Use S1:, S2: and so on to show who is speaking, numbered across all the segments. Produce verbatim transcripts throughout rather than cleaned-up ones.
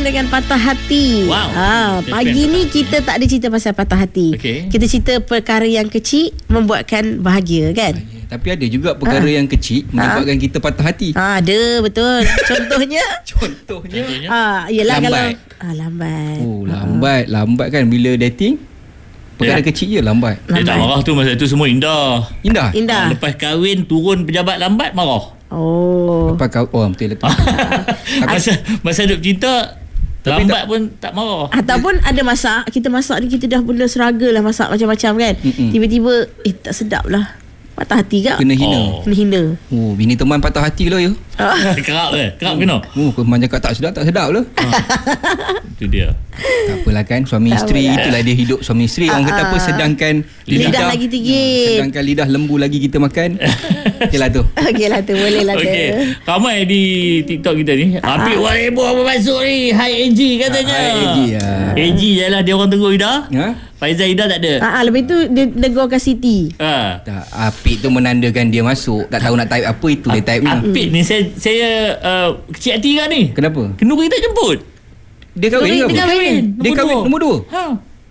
S1: dengan patah hati.
S2: Wow.
S1: Ha, pagi ni kita tak ada cerita pasal patah hati.
S2: Okay.
S1: Kita cerita perkara yang kecil membuatkan bahagia, kan?
S3: Tapi ada juga perkara
S1: Ha.
S3: yang kecil menyebabkan kita patah hati.
S1: Ha, ada, betul. Contohnya?
S3: Contohnya
S1: Ah, yelah
S3: lambat.
S1: kalau ah, lambat.
S3: Oh, lambat, lambat kan bila dating. Perkara
S2: Ya.
S3: kecil je lambat.
S2: Dia tak marah tu, masa tu semua indah.
S3: Indah.
S1: Indah.
S2: Lepas kahwin turun pejabat lambat, marah.
S1: Oh.
S3: Lepas kau oh betul betul.
S2: masa masa duduk cinta,
S3: Tapi
S2: lambat
S3: tak-
S2: pun tak marah.
S1: Ataupun ada masak, kita masak ni kita dah benda struggle lah masak macam-macam kan.
S3: Mm-mm.
S1: Tiba-tiba eh tak sedap lah. Patah hati kak.
S3: Kena hina.
S2: Oh.
S1: Kena hina.
S3: Oh, bini teman patah hati lo ya.
S2: Kerap ke? Kerap kena?
S3: Oh, keman cakap tak sedap tak sedap lo.
S2: Itu dia.
S3: Tak apalah kan, suami
S1: Tak
S3: isteri
S1: apalah.
S3: itulah dia hidup suami isteri. Orang kata apa,
S1: Ah.
S3: sedangkan
S1: Lidah lagi tinggi.
S3: Sedangkan lidah lembu lagi kita makan. Okeylah tu.
S1: Okey lah tu, boleh lah tu.
S2: Okey, ramai di TikTok kita ni. Apik Waribo apa masuk ni? Hai A G katanya.
S3: Hai, A G, ya.
S2: A G je lah dia orang tengok Ida.
S3: Ha?
S2: Faizal Ida tak ada.
S1: Ah, ah, lebih tu dia negorkan Siti.
S2: Ha.
S3: Tak, apik tu menandakan dia masuk. Tak tahu nak type apa, itu dia type ni.
S2: Apik ni saya saya uh, kecil hati kan ni.
S3: Kenapa?
S2: Kenduri tak jemput.
S3: Dia kahwin ke apa?
S1: Dia kahwin.
S3: Dia kahwin nombor dua.
S2: Ha.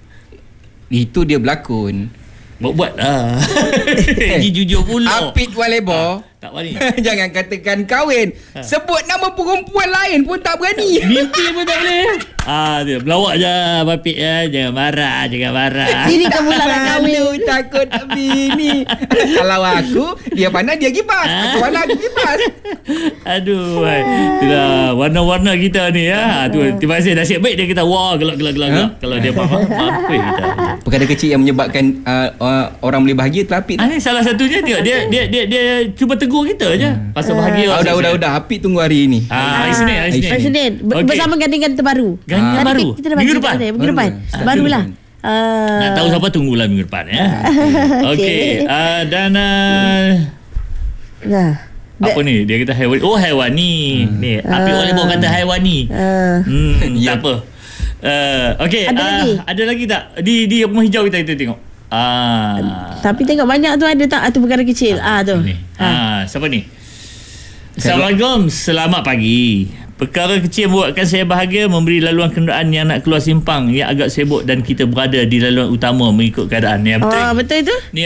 S3: Itu dia berlakon.
S2: Buat-buat lah. A G jujur pula.
S3: Apik Walebo.
S2: Tak berani.
S3: Jangan katakan kahwin. Sebut nama perempuan lain pun tak berani.
S2: Mimpi pun tak boleh. Ah, dia melawak je Apik ya. Jangan marah, jangan marah.
S1: Ini kan pula nak kahwin.
S3: Aduh, takut bini. Kalau aku, dia pandai dia kipas. Aku pandai aku kipas.
S2: Aduh, hai. Itulah warna-warna kita ni ya. Tu terima kasih, nasib baik dia kita wah gelak-gelak-gelak.
S3: Ha?
S2: Kalau dia faham, mampu kita.
S3: Perkara kecil yang menyebabkan uh, uh, orang boleh bahagia tu apik.
S2: Ah ni salah satunya tengok dia dia dia dia cuba tegur kita je pasal bahagia.
S3: Ah, dah, dah, dah. Apik tunggu hari ini.
S2: Ah, hari Senin, hari Senin.
S1: Hari Senin Ber-
S2: Okey.
S1: bersama gandingan terbaru.
S2: Gandingan
S1: Tadi
S2: baru?
S1: Kita dah
S2: Minggu
S1: baca
S2: depan?
S1: kat- Minggu depan.
S3: Baru.
S1: Barulah.
S3: Baru.
S1: Uh,
S2: Nak tahu siapa, tunggulah minggu depan ya. Okey. Uh, dan uh,
S1: Nah.
S2: apa ni? Dia kata haiwan. Oh, haiwani. Hmm. Ni, Apik boleh bawa kata haiwani.
S1: Uh,
S2: Hmm,
S3: Ya.
S2: tak apa. Uh, okey,
S1: Ada
S2: uh,
S1: lagi?
S2: ada lagi tak? Di di rumah hijau kita kita tengok. Ah.
S1: tapi tengok banyak tu ada tak? Ah, tu perkara kecil. Ah tu.
S2: Ni.
S1: Ha.
S2: Ah, siapa ni? Assalamualaikum, selamat pagi. Perkara kecil membuatkan saya bahagia, memberi laluan kenderaan yang nak keluar simpang yang agak sibuk dan kita berada di laluan utama mengikut keadaan. Ya, betul.
S1: Oh, betul itu?
S2: Ni